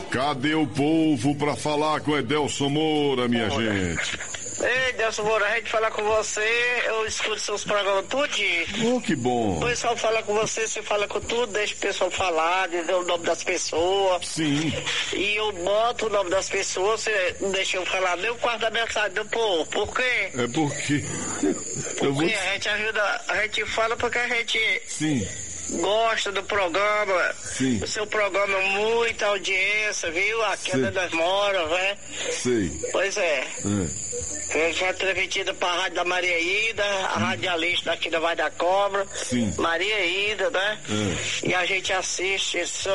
Cadê o povo pra falar com Edelson Moura, minha gente? Ei, Edelson Moura, a gente fala com você, eu escuto seus programas tudinho. Oh, que bom. O pessoal fala com você fala com tudo, deixa o pessoal falar, dizer o nome das pessoas. Sim. E eu boto o nome das pessoas, você não deixa eu falar nem o quarto da mensagem do povo. Por quê? É porque... Porque a gente ajuda, a gente fala porque a gente... Sim. Gosta do programa. Sim. O seu programa, muita audiência, viu? Aqui onde nós moramos, né? Sei. Pois é. Já é transmitida para a Rádio da Maria Ida, a radialista daqui da Vai da Cobra. Sim. Maria Ida, né? E a gente assiste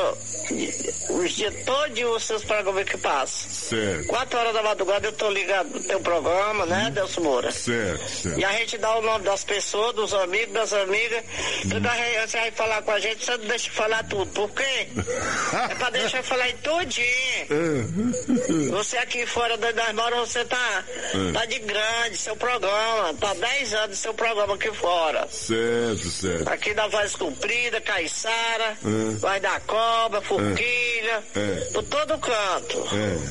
os dias todos os seus programas que passam. Certo. 4 horas da madrugada eu tô ligado no teu programa, né, Edelson Moura? Certo. E a gente dá o nome das pessoas, dos amigos, das amigas. Toda vez você vai falar com a gente, você não deixa eu falar tudo. Por quê? É pra deixar eu falar em tudinho. Você aqui fora das moras, você tá de grande, seu programa. Tá 10 anos seu programa aqui fora. Certo. Aqui da Voz Comprida, Caiçara, Vai da Cobra, Forquilha, por todo canto.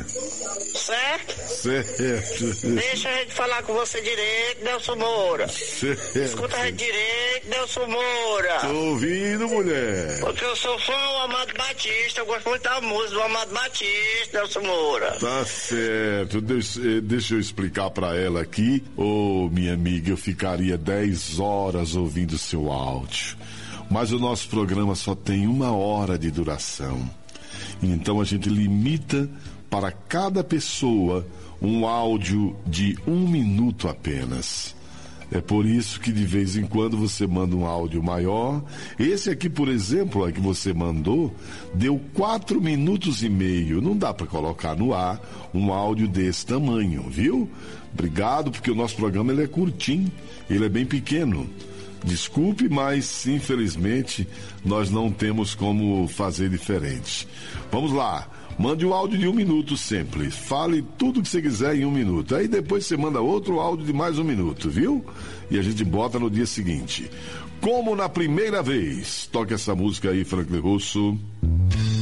Certo? Deixa a gente falar com você direito, Nelson Moura. Escuta a gente direito, Nelson Moura. Tô ouvindo, mulher. Porque eu sou fã do Amado Batista, eu gosto muito da música do Amado Batista, Nelson Moura. Tá certo. Deixa eu explicar pra ela aqui. Ô, minha amiga, eu ficaria 10 horas ouvindo seu áudio. Mas o nosso programa só tem 1 hora de duração. Então a gente limita para cada pessoa um áudio de 1 minuto apenas. É por isso que de vez em quando você manda um áudio maior. Esse aqui, por exemplo, que você mandou, deu 4 minutos e meio. Não dá para colocar no ar um áudio desse tamanho, viu? Obrigado, porque o nosso programa ele é curtinho, ele é bem pequeno. Desculpe, mas infelizmente nós não temos como fazer diferente. Vamos lá. Mande um áudio de 1 minuto sempre. Fale tudo que você quiser em 1 minuto. Aí depois você manda outro áudio de mais 1 minuto, viu? E a gente bota no dia seguinte. Como na primeira vez. Toque essa música aí, Franklin Russo.